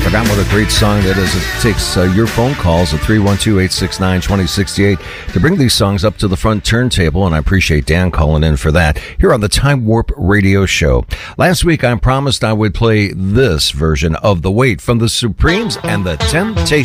Forgotten what a great song that is. It takes your phone calls at 312-869-2068 to bring these songs up to the front turntable, and I appreciate Dan calling in for that here on the Time Warp Radio Show. Last week, I promised I would play this version of The Weight from the Supremes and the Temptations.